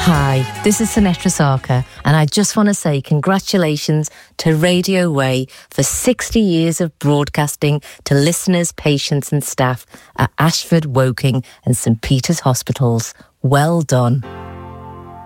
Hi, this is Sinetra Sarkar, and I just want to say congratulations to Radio Way for 60 years of broadcasting to listeners, patients and staff at Ashford, Woking and St Peter's Hospitals. Well done.